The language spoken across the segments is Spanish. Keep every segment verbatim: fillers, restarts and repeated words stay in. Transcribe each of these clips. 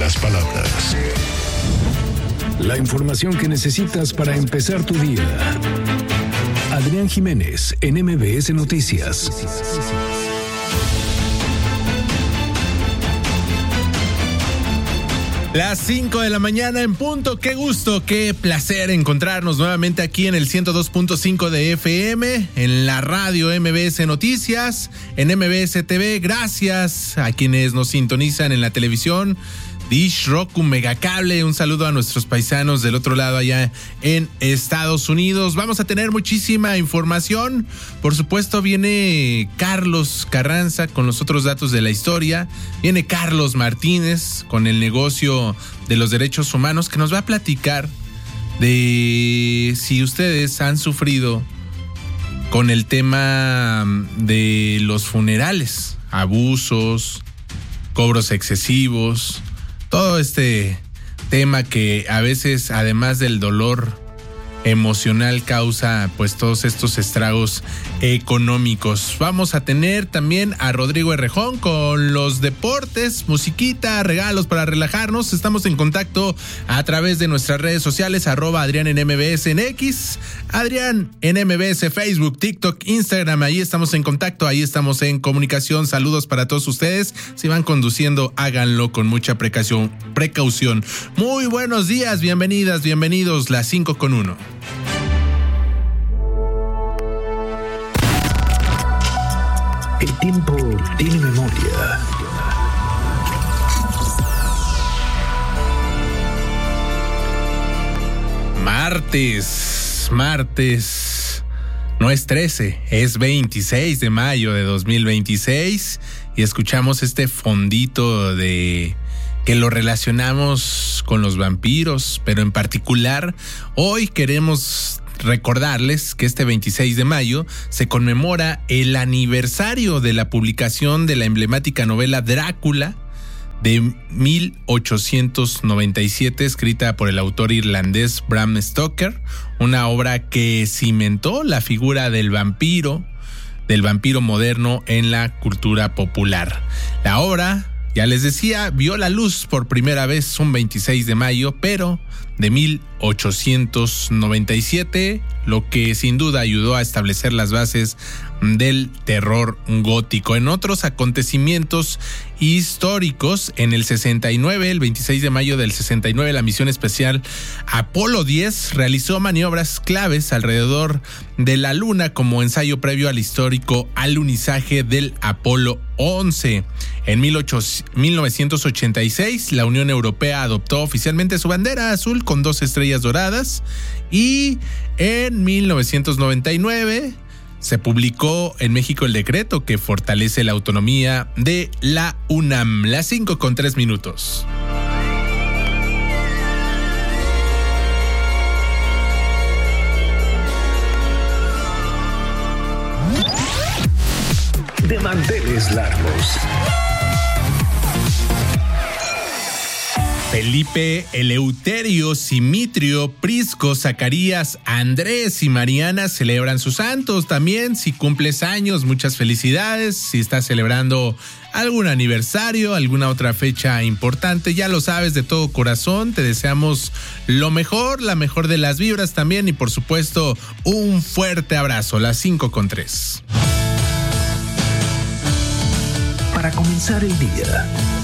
las palabras. La información que necesitas para empezar tu día. Adrián Jiménez en M B S Noticias. Las cinco de la mañana en punto. Qué gusto, qué placer encontrarnos nuevamente aquí en el ciento dos punto cinco de F M, en la radio M B S Noticias, en M B S T V. Gracias a quienes nos sintonizan en la televisión, Dish, Roku, Megacable. Un saludo a nuestros paisanos del otro lado allá en Estados Unidos. Vamos a tener muchísima información. Por supuesto, viene Carlos Carranza con los otros datos de la historia. Viene Carlos Martínez con el negocio de los derechos humanos, que nos va a platicar de si ustedes han sufrido con el tema de los funerales, abusos, cobros excesivos. Todo este tema que a veces, además del dolor emocional, causa pues todos estos estragos económicos. Vamos a tener también a Rodrigo Herrejón con los deportes, musiquita, regalos para relajarnos. Estamos en contacto a través de nuestras redes sociales, arroba Adrián en M B S en X, Adrián en M B S, Facebook, TikTok, Instagram. Ahí estamos en contacto, ahí estamos en comunicación. Saludos para todos ustedes. Si van conduciendo, háganlo con mucha precaución. precaución. Muy buenos días, bienvenidas, bienvenidos, las cinco con uno. El tiempo tiene memoria. Martes, martes, no es trece, es veintiséis de mayo de dos mil veintiséis y escuchamos este fondito de que lo relacionamos con los vampiros, pero en particular hoy queremos recordarles que este veintiséis de mayo se conmemora el aniversario de la publicación de la emblemática novela Drácula de mil ochocientos noventa y siete, escrita por el autor irlandés Bram Stoker, una obra que cimentó la figura del vampiro, del vampiro moderno en la cultura popular. La obra, ya les decía, vio la luz por primera vez un veintiséis de mayo, pero de mil ochocientos noventa y siete, lo que sin duda ayudó a establecer las bases del terror gótico. En otros acontecimientos históricos, en el sesenta y nueve, el veintiséis de mayo del sesenta y nueve, la misión especial Apolo diez realizó maniobras claves alrededor de la Luna como ensayo previo al histórico alunizaje del Apolo once. En mil novecientos ochenta y seis, la Unión Europea adoptó oficialmente su bandera azul con dos estrellas doradas, y en mil novecientos noventa y nueve se publicó en México el decreto que fortalece la autonomía de la UNAM. Las cinco con tres minutos. De manteles largos. Felipe, Eleuterio, Simitrio, Prisco, Zacarías, Andrés y Mariana celebran sus santos. También, si cumples años, muchas felicidades. Si estás celebrando algún aniversario, alguna otra fecha importante, ya lo sabes, de todo corazón, te deseamos lo mejor, la mejor de las vibras también, y por supuesto, un fuerte abrazo. Las cinco con tres. Para comenzar el día.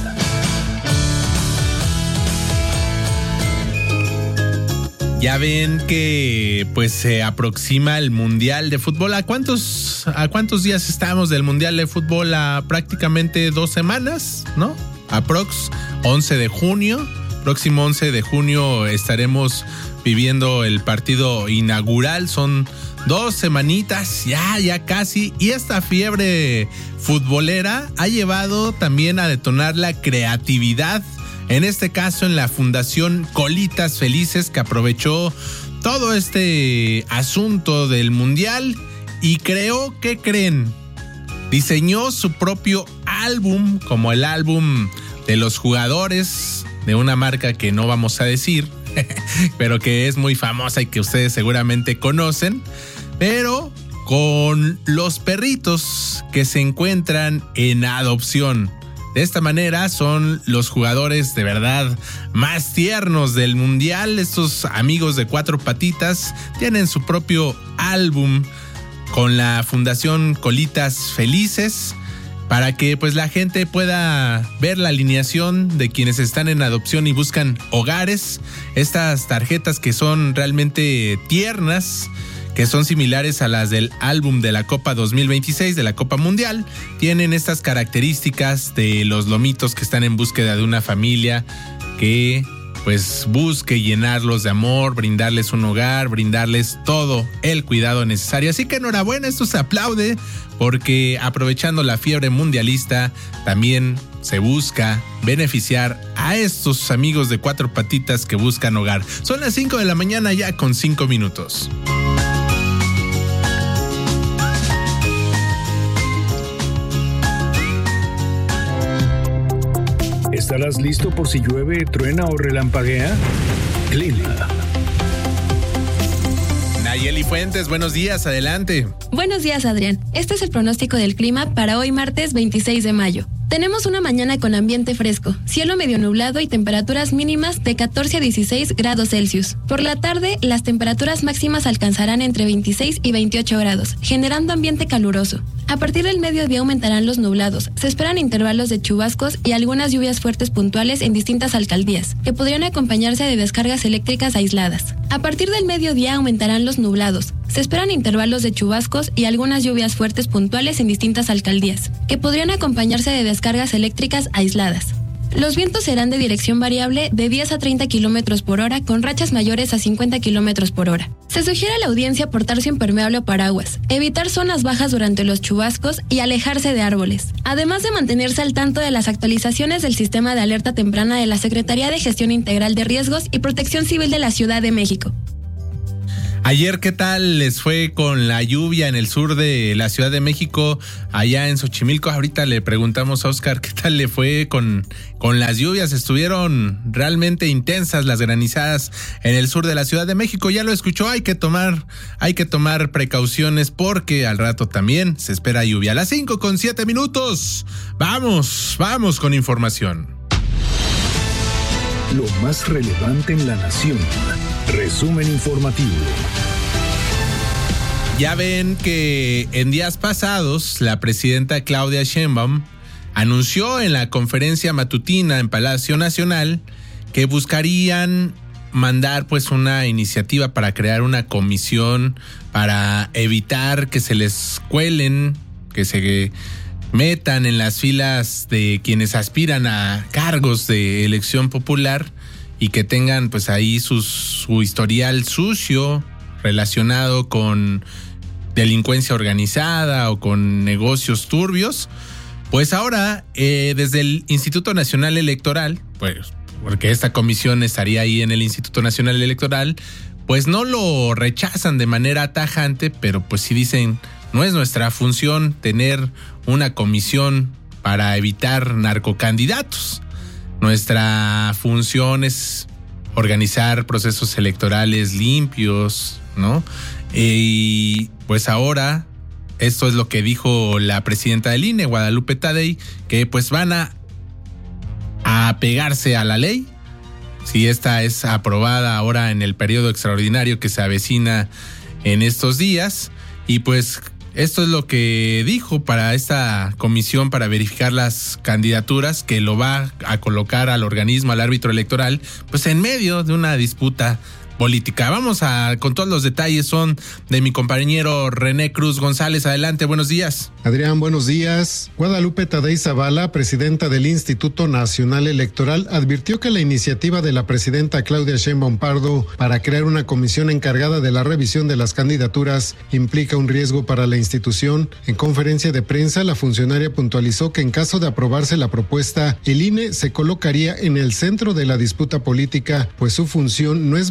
Ya ven que pues se aproxima el Mundial de Fútbol. ¿A cuántos, a cuántos días estamos del Mundial de Fútbol? A prácticamente dos semanas, ¿no? Aprox once de junio. Próximo once de junio estaremos viviendo el partido inaugural. Son dos semanitas, ya, ya casi. Y esta fiebre futbolera ha llevado también a detonar la creatividad. En este caso, en la Fundación Colitas Felices, que aprovechó todo este asunto del Mundial y creó, ¿qué creen? Diseñó su propio álbum, como el álbum de los jugadores de una marca que no vamos a decir, pero que es muy famosa y que ustedes seguramente conocen, pero con los perritos que se encuentran en adopción. De esta manera son los jugadores de verdad más tiernos del mundial. Estos amigos de Cuatro Patitas tienen su propio álbum con la Fundación Colitas Felices, para que pues la gente pueda ver la alineación de quienes están en adopción y buscan hogares. Estas tarjetas que son realmente tiernas, que son similares a las del álbum de la Copa dos mil veintiséis, de la Copa Mundial, tienen estas características de los lomitos que están en búsqueda de una familia que pues busque llenarlos de amor, brindarles un hogar, brindarles todo el cuidado necesario. Así que enhorabuena, esto se aplaude, porque aprovechando la fiebre mundialista, también se busca beneficiar a estos amigos de Cuatro Patitas que buscan hogar. Son las cinco de la mañana ya con cinco minutos. ¿Estarás listo por si llueve, truena o relampaguea? Clima. Nayeli Fuentes, buenos días, adelante. Buenos días, Adrián. Este es el pronóstico del clima para hoy martes veintiséis de mayo. Tenemos una mañana con ambiente fresco, cielo medio nublado y temperaturas mínimas de catorce a dieciséis grados Celsius. Por la tarde, las temperaturas máximas alcanzarán entre veintiséis y veintiocho grados, generando ambiente caluroso. A partir del mediodía aumentarán los nublados. Se esperan intervalos de chubascos y algunas lluvias fuertes puntuales en distintas alcaldías, que podrían acompañarse de descargas eléctricas aisladas. A partir del mediodía aumentarán los nublados. Se esperan intervalos de chubascos y algunas lluvias fuertes puntuales en distintas alcaldías, que podrían acompañarse de descargas eléctricas aisladas. Los vientos serán de dirección variable de diez a treinta kilómetros por hora, con rachas mayores a cincuenta kilómetros por hora. Se sugiere a la audiencia portarse impermeable o paraguas, evitar zonas bajas durante los chubascos y alejarse de árboles. Además de mantenerse al tanto de las actualizaciones del sistema de alerta temprana de la Secretaría de Gestión Integral de Riesgos y Protección Civil de la Ciudad de México. Ayer, ¿qué tal les fue con la lluvia en el sur de la Ciudad de México, allá en Xochimilco? Ahorita le preguntamos a Oscar qué tal le fue con, con las lluvias. Estuvieron realmente intensas las granizadas en el sur de la Ciudad de México. Ya lo escuchó, hay que tomar, hay que tomar precauciones porque al rato también se espera lluvia. A las cinco con siete minutos. Vamos, vamos con información. Lo más relevante en la nación. Resumen informativo. Ya ven que en días pasados la presidenta Claudia Sheinbaum anunció en la conferencia matutina en Palacio Nacional que buscarían mandar pues una iniciativa para crear una comisión para evitar que se les cuelen, que se metan en las filas de quienes aspiran a cargos de elección popular y que tengan pues ahí sus, su historial sucio relacionado con delincuencia organizada o con negocios turbios. Pues ahora eh, desde el Instituto Nacional Electoral, pues porque esta comisión estaría ahí en el Instituto Nacional Electoral, pues no lo rechazan de manera tajante, pero pues sí dicen, no es nuestra función tener una comisión para evitar narcocandidatos. Nuestra función es organizar procesos electorales limpios, ¿no? Y pues ahora, esto es lo que dijo la presidenta del I N E, Guadalupe Tadei, que pues van a, a apegarse a la ley. Si esta es aprobada ahora en el periodo extraordinario que se avecina en estos días, y pues esto es lo que dijo para esta comisión para verificar las candidaturas, que lo va a colocar al organismo, al árbitro electoral, pues en medio de una disputa política. Vamos a con todos los detalles, son de mi compañero René Cruz González. Adelante, buenos días. Adrián, buenos días. Guadalupe Tadei Zavala, presidenta del Instituto Nacional Electoral, advirtió que la iniciativa de la presidenta Claudia Sheinbaum Pardo para crear una comisión encargada de la revisión de las candidaturas implica un riesgo para la institución. En conferencia de prensa, la funcionaria puntualizó que en caso de aprobarse la propuesta, el I N E se colocaría en el centro de la disputa política, pues su función no es validar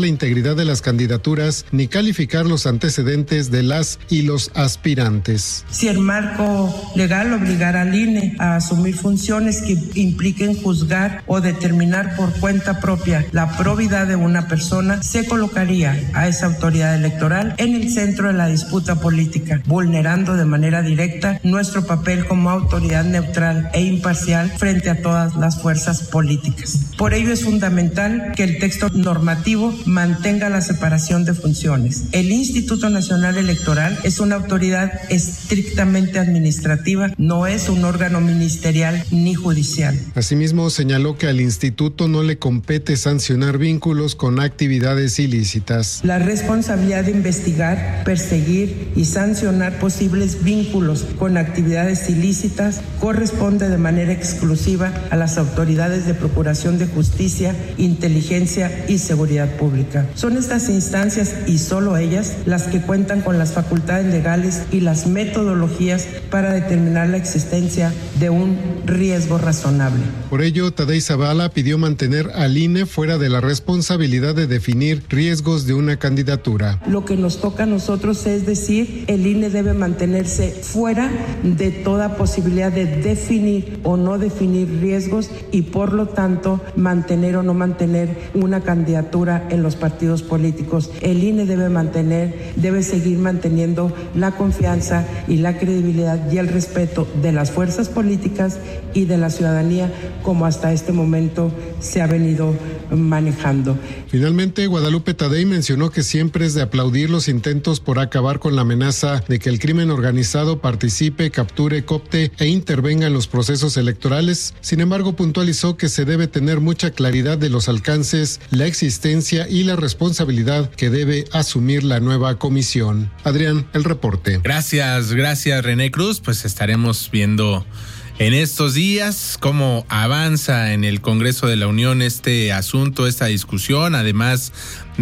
la integridad de las candidaturas ni calificar los antecedentes de las y los aspirantes. Si el marco legal obligara al I N E a asumir funciones que impliquen juzgar o determinar por cuenta propia la probidad de una persona, se colocaría a esa autoridad electoral en el centro de la disputa política, vulnerando de manera directa nuestro papel como autoridad neutral e imparcial frente a todas las fuerzas políticas. Por ello es fundamental que el texto normativo mantenga la separación de funciones. El Instituto Nacional Electoral es una autoridad estrictamente administrativa, no es un órgano ministerial ni judicial. Asimismo, señaló que al instituto no le compete sancionar vínculos con actividades ilícitas. La responsabilidad de investigar, perseguir y sancionar posibles vínculos con actividades ilícitas corresponde de manera exclusiva a las autoridades de Procuración de Justicia, Inteligencia y Seguridad Pública. Son estas instancias y solo ellas las que cuentan con las facultades legales y las metodologías para determinar la existencia de un riesgo razonable. Por ello, Tadei Zavala pidió mantener al I N E fuera de la responsabilidad de definir riesgos de una candidatura. Lo que nos toca a nosotros es decir, el I N E debe mantenerse fuera de toda posibilidad de definir o no definir riesgos y por lo tanto mantener o no mantener una candidatura en los partidos políticos. El I N E debe mantener, debe seguir manteniendo la confianza y la credibilidad y el respeto de las fuerzas políticas y de la ciudadanía como hasta este momento se ha venido manejando. Finalmente, Guadalupe Tadei mencionó que siempre es de aplaudir los intentos por acabar con la amenaza de que el crimen organizado participe, capture, coopte e intervenga en los procesos electorales. Sin embargo, puntualizó que se debe tener mucha claridad de los alcances, la existencia y la responsabilidad que debe asumir la nueva comisión. Adrián, el reporte. Gracias, gracias René Cruz. Pues estaremos viendo en estos días cómo avanza en el Congreso de la Unión este asunto, esta discusión, además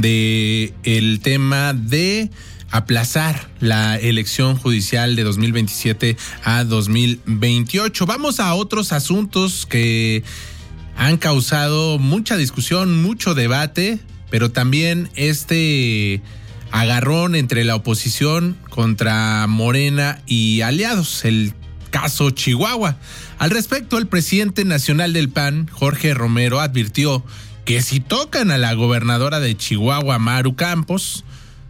de el tema de aplazar la elección judicial de dos mil veintisiete a dos mil veintiocho. Vamos a otros asuntos que han causado mucha discusión, mucho debate, pero también este agarrón entre la oposición contra Morena y aliados, el caso Chihuahua. Al respecto, el presidente nacional del P A N, Jorge Romero, advirtió que si tocan a la gobernadora de Chihuahua, Maru Campos,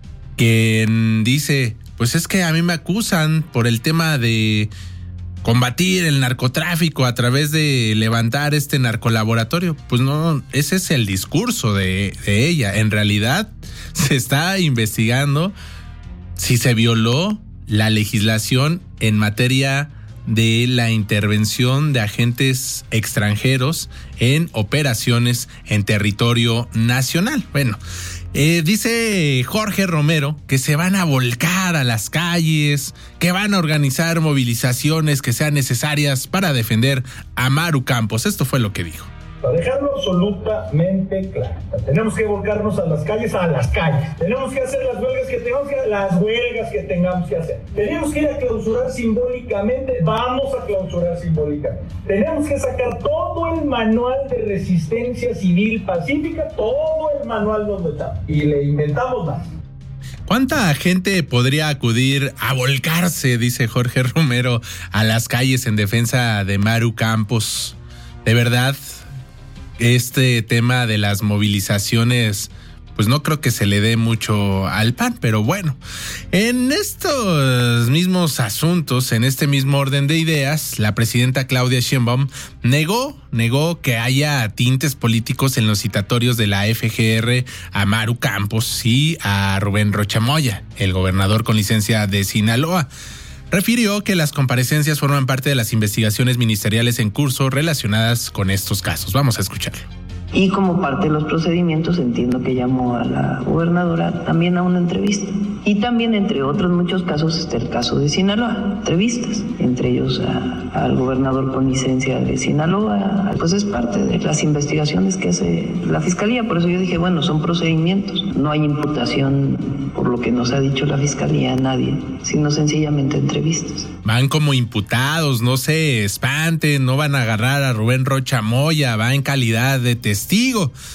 quien dice, pues es que a mí me acusan por el tema de combatir el narcotráfico a través de levantar este narcolaboratorio. Pues no, ese es el discurso de, de ella. En realidad se está investigando si se violó la legislación en materia de la intervención de agentes extranjeros en operaciones en territorio nacional. Bueno, eh, dice Jorge Romero que se van a volcar a las calles, que van a organizar movilizaciones que sean necesarias para defender a Maru Campos. Esto fue lo que dijo. Para dejarlo absolutamente claro, tenemos que volcarnos a las calles, a las calles. Tenemos que hacer las huelgas que tengamos que hacer, las huelgas que tengamos que hacer. Tenemos que ir a clausurar simbólicamente, vamos a clausurar simbólicamente. Tenemos que sacar todo el manual de resistencia civil pacífica, todo el manual donde está. Y le inventamos más. ¿Cuánta gente podría acudir a volcarse, dice Jorge Romero, a las calles en defensa de Maru Campos? De verdad, este tema de las movilizaciones, pues no creo que se le dé mucho al P A N, pero bueno, en estos mismos asuntos, en este mismo orden de ideas, la presidenta Claudia Sheinbaum negó, negó que haya tintes políticos en los citatorios de la F G R a Maru Campos y a Rubén Rocha Moya, el gobernador con licencia de Sinaloa. Refirió que las comparecencias forman parte de las investigaciones ministeriales en curso relacionadas con estos casos. Vamos a escucharlo. Y como parte de los procedimientos entiendo que llamó a la gobernadora también a una entrevista. Y también, entre otros muchos casos, está el caso de Sinaloa, entrevistas, entre ellos a, al gobernador con licencia de Sinaloa. Pues es parte de las investigaciones que hace la Fiscalía, por eso yo dije, bueno, son procedimientos, no hay imputación por lo que nos ha dicho la Fiscalía a nadie, sino sencillamente entrevistas. Van como imputados, no se espanten, no van a agarrar a Rubén Rocha Moya, va en calidad de testigo.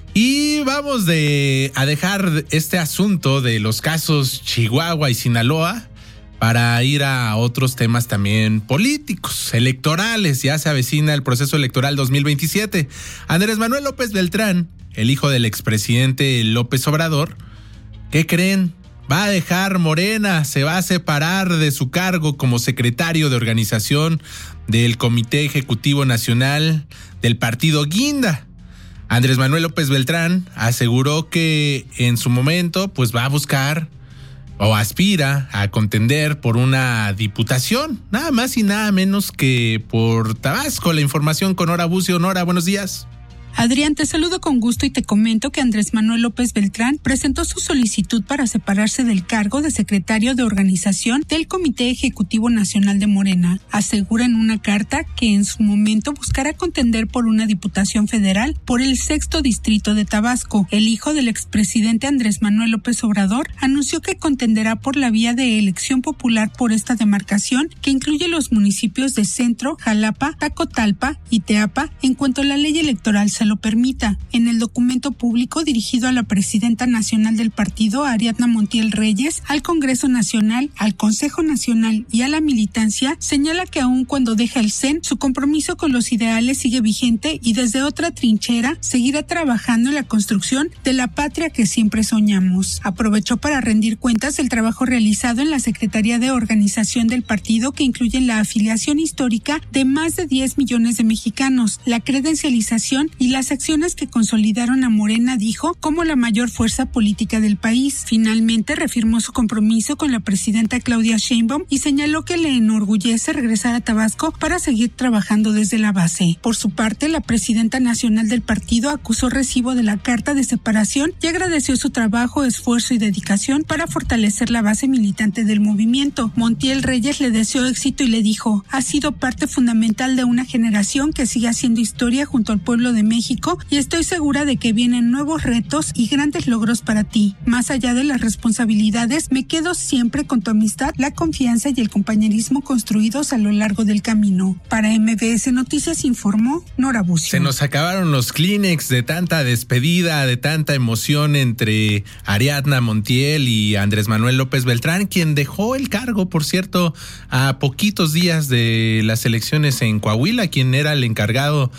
Y vamos de, a dejar este asunto de los casos Chihuahua y Sinaloa para ir a otros temas también políticos, electorales. Ya se avecina el proceso electoral dos mil veintisiete. Andrés Manuel López Beltrán, el hijo del expresidente López Obrador, ¿qué creen? Va a dejar Morena, se va a separar de su cargo como secretario de organización del Comité Ejecutivo Nacional del Partido Guinda. Andrés Manuel López Beltrán aseguró que en su momento pues va a buscar o aspira a contender por una diputación, nada más y nada menos que por Tabasco. La información con Nora Bucio. Nora, buenos días. Adrián, te saludo con gusto y te comento que Andrés Manuel López Beltrán presentó su solicitud para separarse del cargo de secretario de organización del Comité Ejecutivo Nacional de Morena. Asegura en una carta que en su momento buscará contender por una diputación federal por el sexto distrito de Tabasco. El hijo del expresidente Andrés Manuel López Obrador anunció que contenderá por la vía de elección popular por esta demarcación que incluye los municipios de Centro, Jalapa, Tacotalpa y Teapa en cuanto la ley electoral se lo permita. En el documento público dirigido a la presidenta nacional del partido, Ariadna Montiel Reyes, al Congreso Nacional, al Consejo Nacional y a la militancia, señala que aun cuando deja el C E N, su compromiso con los ideales sigue vigente y desde otra trinchera seguirá trabajando en la construcción de la patria que siempre soñamos. Aprovechó para rendir cuentas del trabajo realizado en la Secretaría de Organización del partido, que incluye la afiliación histórica de más de diez millones de mexicanos, la credencialización y las acciones que consolidaron a Morena, dijo, como la mayor fuerza política del país. Finalmente reafirmó su compromiso con la presidenta Claudia Sheinbaum y señaló que le enorgullece regresar a Tabasco para seguir trabajando desde la base. Por su parte, la presidenta nacional del partido acusó recibo de la carta de separación y agradeció su trabajo, esfuerzo y dedicación para fortalecer la base militante del movimiento. Montiel Reyes le deseó éxito y le dijo, ha sido parte fundamental de una generación que sigue haciendo historia junto al pueblo de México y estoy segura de que vienen nuevos retos y grandes logros para ti. Más allá de las responsabilidades, me quedo siempre con tu amistad, la confianza y el compañerismo construidos a lo largo del camino. Para M B S Noticias informó Nora Bucio. Se nos acabaron los Kleenex de tanta despedida, de tanta emoción entre Ariadna Montiel y Andrés Manuel López Beltrán, quien dejó el cargo, por cierto, a poquitos días de las elecciones en Coahuila, quien era el encargado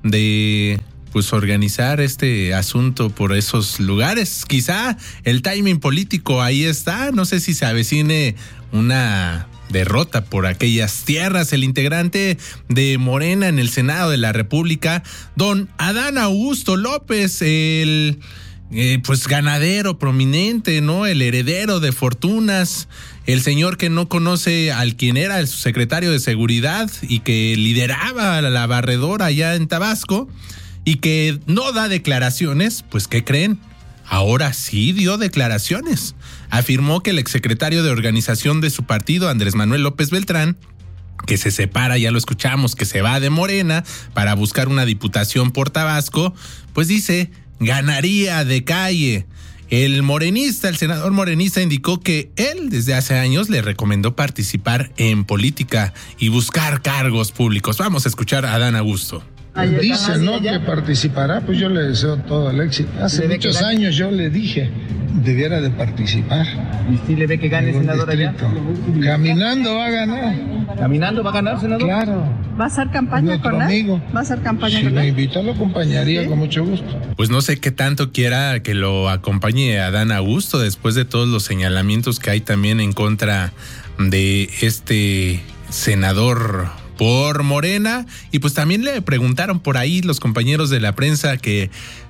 de pues organizar este asunto por esos lugares. Quizá el timing político ahí está, no sé si se avecine una derrota por aquellas tierras. El integrante de Morena en el Senado de la República, don Adán Augusto López, el eh, pues ganadero prominente, ¿no? El heredero de fortunas, el señor que no conoce al quien era el secretario de Seguridad y que lideraba la barredora allá en Tabasco, y que no da declaraciones, pues ¿qué creen? Ahora sí dio declaraciones. Afirmó que el exsecretario de organización de su partido, Andrés Manuel López Beltrán, que se separa, ya lo escuchamos, que se va de Morena para buscar una diputación por Tabasco, pues dice, ganaría de calle. El morenista, el senador morenista, indicó que él desde hace años le recomendó participar en política y buscar cargos públicos. Vamos a escuchar a Adán Augusto. Dice, ¿no?, que participará, pues yo le deseo todo el éxito. Hace muchos años yo le dije, debiera de participar. ¿Y si le ve que gane, senador, allá? Caminando va a ganar. ¿Caminando va a ganar, senador? Claro. ¿Va a hacer campaña con él? ¿Va a hacer campaña si con él? Si me invitó, lo acompañaría, ¿sí?, con mucho gusto. Pues no sé qué tanto quiera que lo acompañe Adán Augusto después de todos los señalamientos que hay también en contra de este senador por Morena. Y pues también le preguntaron por ahí los compañeros de la prensa que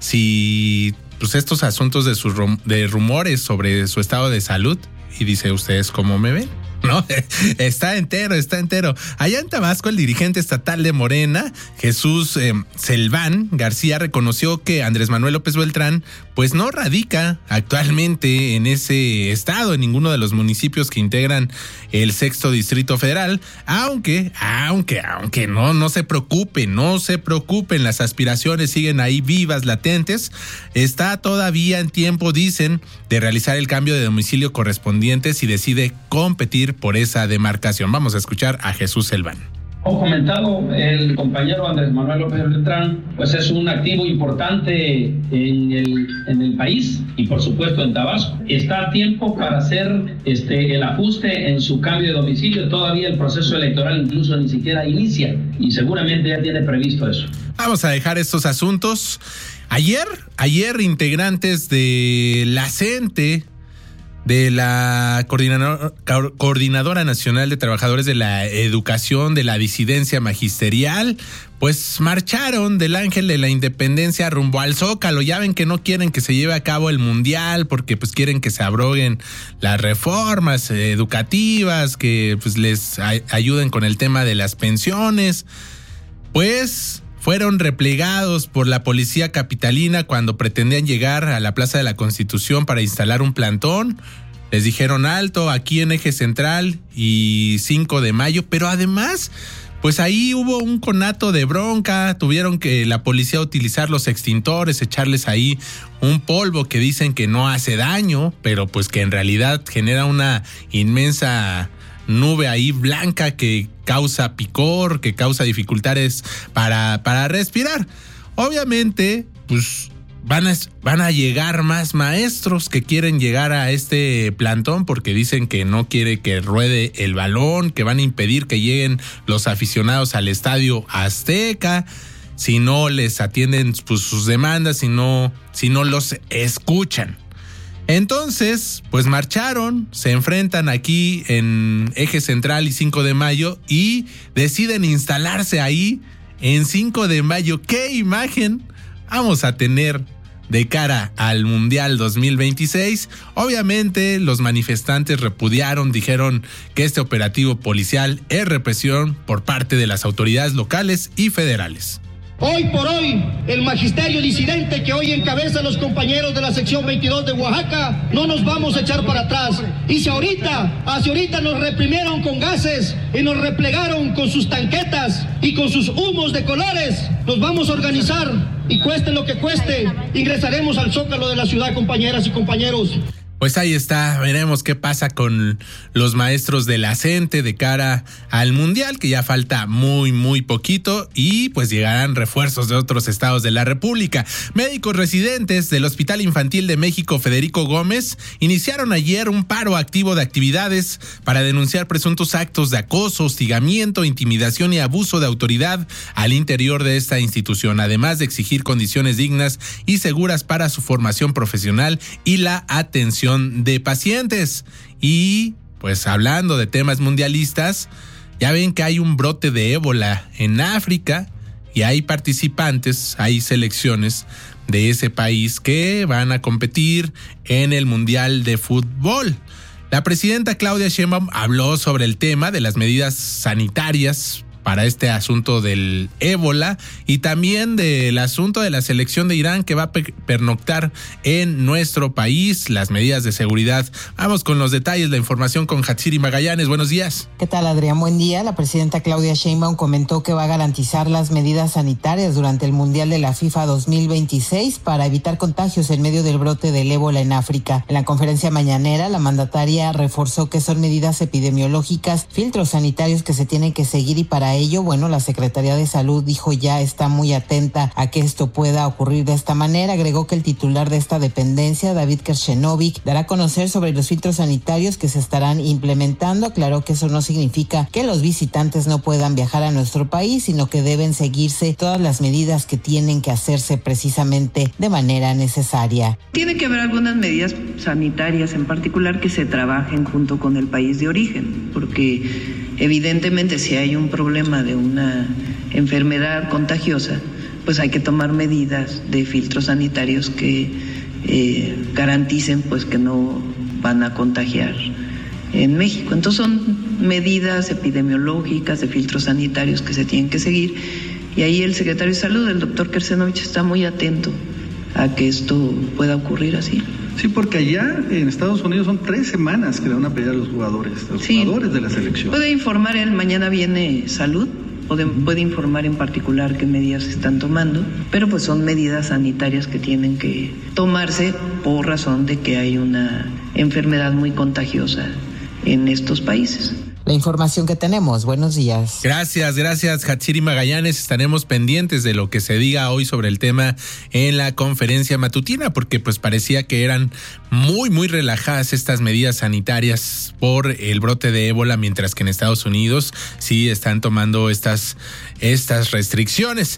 si pues estos asuntos de sus rum- de rumores sobre su estado de salud, y dice, ¿ustedes cómo me ven? ¿No? Está entero, está entero. Allá en Tabasco, el dirigente estatal de Morena, Jesús eh, Selván García, reconoció que Andrés Manuel López Beltrán pues no radica actualmente en ese estado, en ninguno de los municipios que integran el sexto distrito federal, aunque, aunque, aunque no, no se preocupen, no se preocupen, las aspiraciones siguen ahí vivas, latentes. Está todavía en tiempo, dicen, de realizar el cambio de domicilio correspondiente si decide competir por esa demarcación. Vamos a escuchar a Jesús Selván. Como comentado el compañero Andrés Manuel López Beltrán, pues es un activo importante en el, en el país y por supuesto en Tabasco. Está a tiempo para hacer este, el ajuste en su cambio de domicilio. Todavía el proceso electoral incluso ni siquiera inicia y seguramente ya tiene previsto eso. Vamos a dejar estos asuntos. Ayer, ayer integrantes de la CENTE, de la Coordinador, Coordinadora Nacional de Trabajadores de la Educación, de la Disidencia Magisterial, pues marcharon del Ángel de la Independencia rumbo al Zócalo. Ya ven que no quieren que se lleve a cabo el Mundial porque pues quieren que se abroguen las reformas educativas, que pues les a- ayuden con el tema de las pensiones. Pues fueron replegados por la policía capitalina cuando pretendían llegar a la Plaza de la Constitución para instalar un plantón. Les dijeron alto aquí en Eje Central y cinco de mayo, pero además, pues ahí hubo un conato de bronca. Tuvieron que la policía utilizar los extintores, echarles ahí un polvo que dicen que no hace daño, pero pues que en realidad genera una inmensa nube ahí blanca que causa picor, que causa dificultades para, para respirar. Obviamente, pues van a, van a llegar más maestros que quieren llegar a este plantón porque dicen que no quiere que ruede el balón, que van a impedir que lleguen los aficionados al Estadio Azteca si no les atienden pues, sus demandas, si no, si no los escuchan. Entonces, pues marcharon, se enfrentan aquí en Eje Central y cinco de mayo y deciden instalarse ahí en cinco de mayo. ¿Qué imagen vamos a tener de cara al Mundial dos mil veintiséis? Obviamente los manifestantes repudiaron, dijeron que este operativo policial es represión por parte de las autoridades locales y federales. Hoy por hoy, el magisterio disidente que hoy encabeza los compañeros de la sección veintidós de Oaxaca, no nos vamos a echar para atrás. Y si ahorita, hacia ahorita nos reprimieron con gases y nos replegaron con sus tanquetas y con sus humos de colores, nos vamos a organizar y cueste lo que cueste, ingresaremos al Zócalo de la ciudad, compañeras y compañeros. Pues ahí está, veremos qué pasa con los maestros de la CENTE de cara al Mundial, que ya falta muy, muy poquito, y pues llegarán refuerzos de otros estados de la República. Médicos residentes del Hospital Infantil de México Federico Gómez iniciaron ayer un paro activo de actividades para denunciar presuntos actos de acoso, hostigamiento, intimidación y abuso de autoridad al interior de esta institución, además de exigir condiciones dignas y seguras para su formación profesional y la atención de pacientes. Y pues hablando de temas mundialistas, ya ven que hay un brote de ébola en África y hay participantes, hay selecciones de ese país que van a competir en el Mundial de Fútbol. La presidenta Claudia Sheinbaum habló sobre el tema de las medidas sanitarias para este asunto del ébola y también del asunto de la selección de Irán que va a pernoctar en nuestro país, las medidas de seguridad. Vamos con los detalles, la información con Hatsiri Magallanes. Buenos días. ¿Qué tal, Adrián? Buen día. La presidenta Claudia Sheinbaum comentó que va a garantizar las medidas sanitarias durante el Mundial de la FIFA dos mil veintiséis para evitar contagios en medio del brote del ébola en África. En la conferencia mañanera, la mandataria reforzó que son medidas epidemiológicas, filtros sanitarios que se tienen que seguir y para ello, bueno, la Secretaría de Salud dijo ya está muy atenta a que esto pueda ocurrir de esta manera. Agregó que el titular de esta dependencia, David Kershenovic, dará a conocer sobre los filtros sanitarios que se estarán implementando. Aclaró que eso no significa que los visitantes no puedan viajar a nuestro país, sino que deben seguirse todas las medidas que tienen que hacerse precisamente de manera necesaria. Tiene que haber algunas medidas sanitarias en particular que se trabajen junto con el país de origen, porque evidentemente si hay un problema de una enfermedad contagiosa, pues hay que tomar medidas de filtros sanitarios que eh, garanticen pues que no van a contagiar en México. Entonces son medidas epidemiológicas de filtros sanitarios que se tienen que seguir y ahí el secretario de Salud, el doctor Kershenovic, está muy atento a que esto pueda ocurrir así. Sí, porque allá en Estados Unidos son tres semanas que le van a pedir a los jugadores, a los sí. jugadores de la selección. Puede informar él, mañana viene Salud, puede, puede informar en particular qué medidas se están tomando, pero pues son medidas sanitarias que tienen que tomarse por razón de que hay una enfermedad muy contagiosa en estos países. La información que tenemos. Buenos días. Gracias, gracias, Hatsiri Magallanes. Estaremos pendientes de lo que se diga hoy sobre el tema en la conferencia matutina, porque pues parecía que eran muy, muy relajadas estas medidas sanitarias por el brote de ébola, mientras que en Estados Unidos sí están tomando estas, estas restricciones.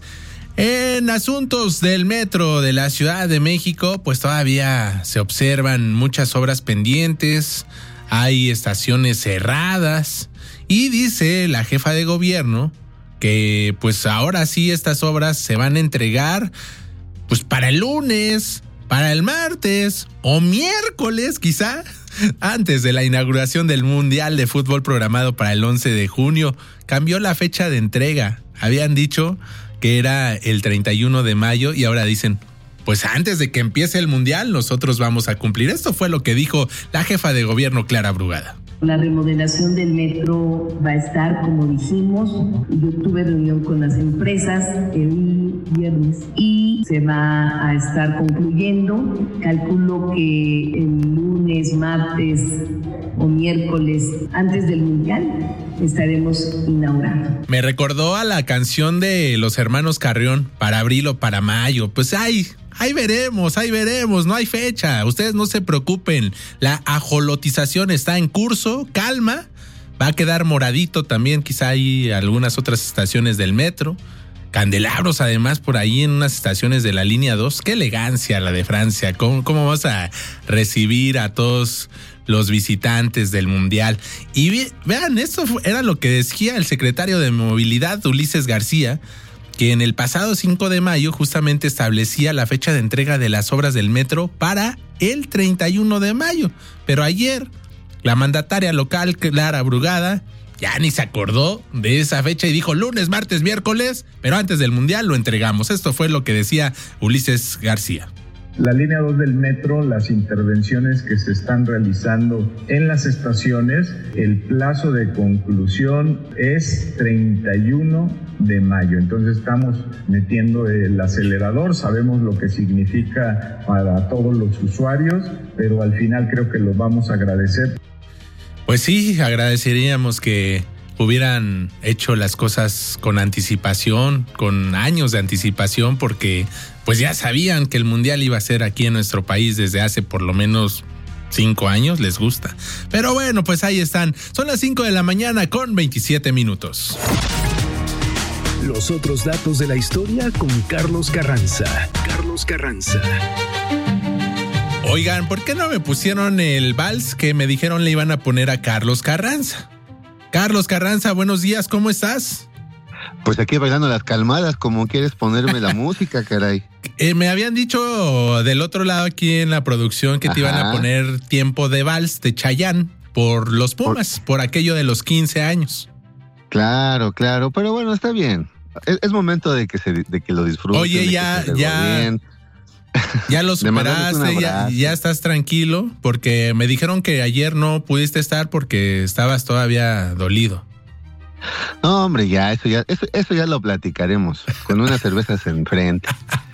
En asuntos del metro de la Ciudad de México, pues todavía se observan muchas obras pendientes. Hay estaciones cerradas y dice la jefa de gobierno que pues ahora sí estas obras se van a entregar pues para el lunes, para el martes o miércoles quizá, antes de la inauguración del Mundial de Fútbol programado para el once de junio. Cambió la fecha de entrega. Habían dicho que era el treinta y uno de mayo y ahora dicen pues antes de que empiece el Mundial, nosotros vamos a cumplir. Esto fue lo que dijo la jefa de gobierno, Clara Brugada. La remodelación del metro va a estar, como dijimos, yo tuve reunión con las empresas el viernes y se va a estar concluyendo. Calculo que el lunes, martes o miércoles, antes del Mundial, estaremos inaugurando. Me recordó a la canción de los hermanos Carrión, para abril o para mayo. Pues ay, ahí veremos, ahí veremos, no hay fecha. Ustedes no se preocupen, la ajolotización está en curso, calma. Va a quedar moradito también, quizá hay algunas otras estaciones del metro. Candelabros además por ahí en unas estaciones de la línea dos. Qué elegancia la de Francia. ¿Cómo, cómo vas a recibir a todos los visitantes del Mundial? Y ve, vean, esto era lo que decía el secretario de Movilidad, Ulises García, que en el pasado cinco de mayo justamente establecía la fecha de entrega de las obras del metro para el treinta y uno de mayo. Pero ayer la mandataria local, Clara Brugada, ya ni se acordó de esa fecha y dijo lunes, martes, miércoles, pero antes del Mundial lo entregamos. Esto fue lo que decía Ulises García. La línea dos del metro, las intervenciones que se están realizando en las estaciones, el plazo de conclusión es treinta y uno de mayo. Entonces estamos metiendo el acelerador, sabemos lo que significa para todos los usuarios, pero al final creo que lo vamos a agradecer. Pues sí, agradeceríamos que hubieran hecho las cosas con anticipación, con años de anticipación, porque pues ya sabían que el Mundial iba a ser aquí en nuestro país desde hace por lo menos cinco años, les gusta. Pero bueno, pues ahí están. Son las cinco de la mañana con veintisiete minutos. Los otros datos de la historia con Carlos Carranza. Carlos Carranza. Oigan, ¿por qué no me pusieron el vals que me dijeron le iban a poner a Carlos Carranza? Carlos Carranza, buenos días, ¿cómo estás? Pues aquí bailando las calmadas, como quieres ponerme la música, caray. Eh, me habían dicho del otro lado aquí en la producción que Ajá. te iban a poner tiempo de vals de Chayanne por los Pumas, por, por aquello de los quince años. Claro, claro, pero bueno, está bien. Es, es momento de que se de que lo disfruten. Oye, ya, ya. Bien. Ya lo superaste, ya, ya estás tranquilo, porque me dijeron que ayer no pudiste estar porque estabas todavía dolido. No, hombre, ya, eso ya, eso, eso ya lo platicaremos con unas cervezas enfrente.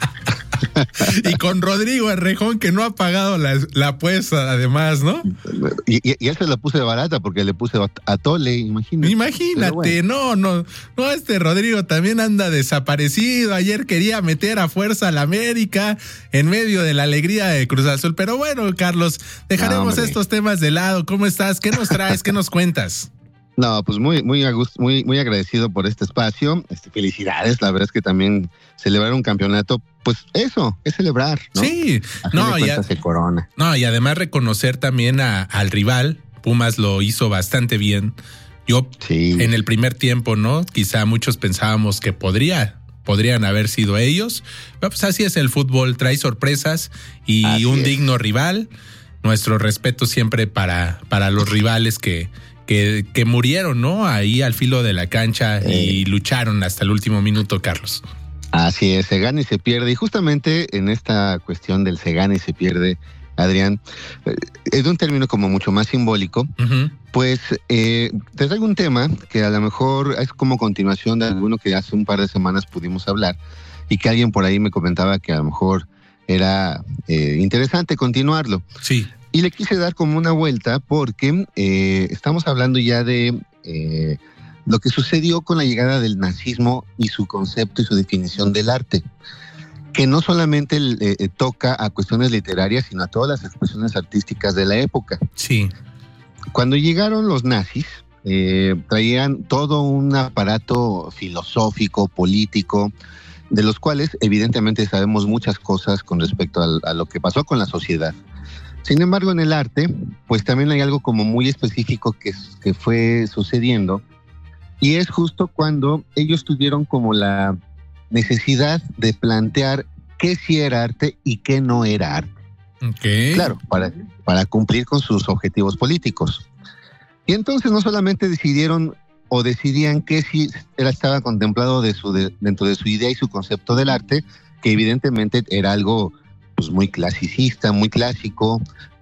Y con Rodrigo Arrejón, que no ha pagado la, la apuesta, además, ¿no? Y, y, y él se la puse barata porque le puse atole, imagínate. Imagínate, bueno. no, no, no, este Rodrigo también anda desaparecido. Ayer quería meter a fuerza a la América en medio de la alegría de Cruz Azul. Pero bueno, Carlos, dejaremos no, estos temas de lado. ¿Cómo estás? ¿Qué nos traes? ¿Qué nos cuentas? No, pues muy, muy, muy, muy agradecido por este espacio. Este, felicidades, la verdad es que también celebrar un campeonato, pues eso, es celebrar, ¿no? Sí, no, y, a, se corona. no, y además reconocer también a, al rival. Pumas lo hizo bastante bien. Yo, sí. en el primer tiempo, ¿no? Quizá muchos pensábamos que podría, podrían haber sido ellos. Pero pues así es el fútbol, trae sorpresas y así un es. digno rival. Nuestro respeto siempre para, para los rivales que Que, que murieron, ¿no? Ahí al filo de la cancha eh. y lucharon hasta el último minuto, Carlos. Así es, se gana y se pierde. Y justamente en esta cuestión del se gana y se pierde, Adrián, eh, es de un término como mucho más simbólico, uh-huh. pues eh, te traigo un tema que a lo mejor es como continuación de alguno que hace un par de semanas pudimos hablar y que alguien por ahí me comentaba que a lo mejor era eh, interesante continuarlo. Sí. Y le quise dar como una vuelta porque eh, estamos hablando ya de eh, lo que sucedió con la llegada del nazismo y su concepto y su definición del arte, que no solamente eh, toca a cuestiones literarias, sino a todas las expresiones artísticas de la época. Sí. Cuando llegaron los nazis, eh, traían todo un aparato filosófico, político, de los cuales evidentemente sabemos muchas cosas con respecto a, a lo que pasó con la sociedad. Sin embargo, en el arte, pues también hay algo como muy específico que, que fue sucediendo, y es justo cuando ellos tuvieron como la necesidad de plantear qué sí era arte y qué no era arte. Okay. Claro, para, para cumplir con sus objetivos políticos. Y entonces no solamente decidieron o decidían qué sí era, estaba contemplado de su, de, dentro de su idea y su concepto del arte, que evidentemente era algo pues muy clasicista, muy clásico,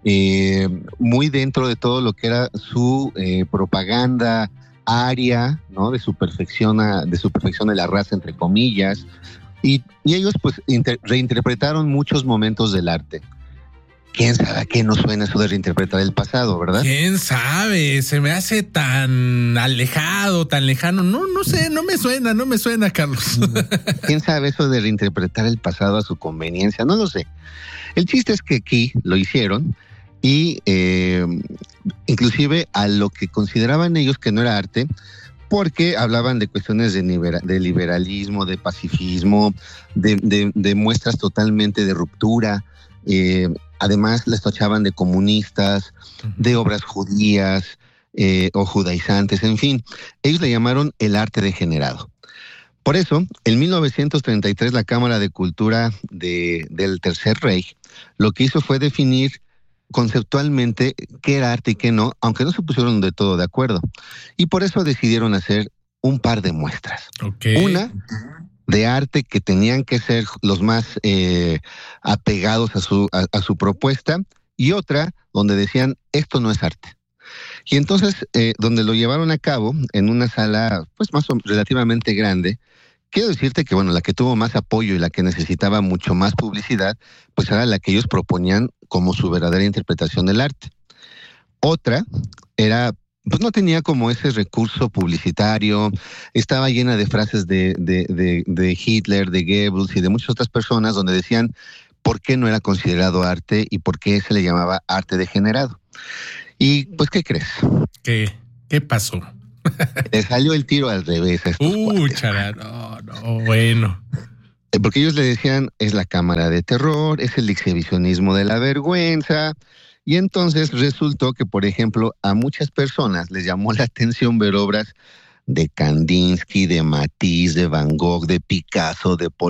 eh, muy dentro de todo lo que era su eh, propaganda aria, ¿no? De su perfección, de su perfección de la raza, entre comillas, y, y ellos pues inter, reinterpretaron muchos momentos del arte. ¿Quién sabe a qué nos suena eso de reinterpretar el pasado, verdad? ¿Quién sabe? Se me hace tan alejado, tan lejano. No, no sé, no me suena, no me suena, Carlos. ¿Quién sabe eso de reinterpretar el pasado a su conveniencia? No lo sé. El chiste es que aquí lo hicieron y eh, inclusive a lo que consideraban ellos que no era arte, porque hablaban de cuestiones de, libera, de liberalismo, de pacifismo, de, de, de muestras totalmente de ruptura. Eh, además les tachaban de comunistas, de obras judías eh, o judaizantes, en fin. Ellos le llamaron el arte degenerado. Por eso, en mil novecientos treinta y tres la Cámara de Cultura de, del Tercer Reich lo que hizo fue definir conceptualmente qué era arte y qué no, aunque no se pusieron de todo de acuerdo. Y por eso decidieron hacer un par de muestras. Okay. Una de arte que tenían que ser los más eh, apegados a su, a, a su propuesta, y otra donde decían, esto no es arte. Y entonces, eh, donde lo llevaron a cabo, en una sala pues más o, relativamente grande, quiero decirte que, bueno, la que tuvo más apoyo y la que necesitaba mucho más publicidad, pues era la que ellos proponían como su verdadera interpretación del arte. Otra era, pues no tenía como ese recurso publicitario, estaba llena de frases de, de, de, de Hitler, de Goebbels y de muchas otras personas donde decían por qué no era considerado arte y por qué se le llamaba arte degenerado. Y pues, ¿qué crees? ¿Qué? ¿Qué pasó? Le salió el tiro al revés a estos Uh, chara, no, no, bueno. Porque ellos le decían, es la cámara de terror, es el exhibicionismo de la vergüenza. Y entonces resultó que, por ejemplo, a muchas personas les llamó la atención ver obras de Kandinsky, de Matisse, de Van Gogh, de Picasso, de Paul